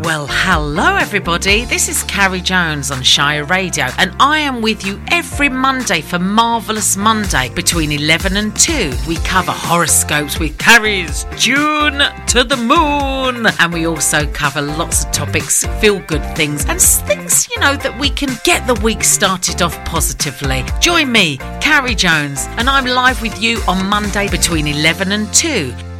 Well, hello everybody. This is Carrie Jones on Shire Radio, and I am with you every Monday for Marvellous Monday between 11 and 2. We cover horoscopes with Carrie's June to the moon, and we also cover lots of topics, feel-good things, and things, that we can get the week started off positively. Join me, Carrie Jones, and I'm live with you on Monday between 11 and 2.